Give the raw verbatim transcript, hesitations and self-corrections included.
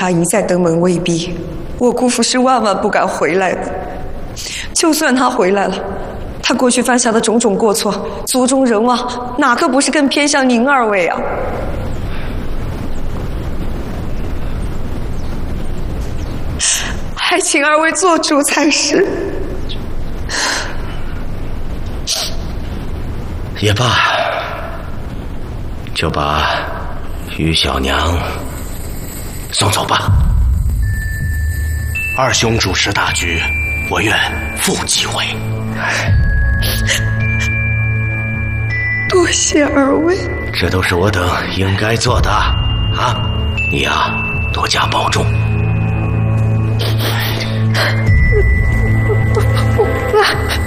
差一再登门威逼，我姑父是万万不敢回来的。就算他回来了，他过去犯下的种种过错，族中人望哪个不是更偏向您二位啊？还请二位做主才是。 也罢，就把于小娘送走吧。二兄主持大局，我愿负其位。 多谢二位， 这都是我等应该做的啊！你呀，多加保重。 不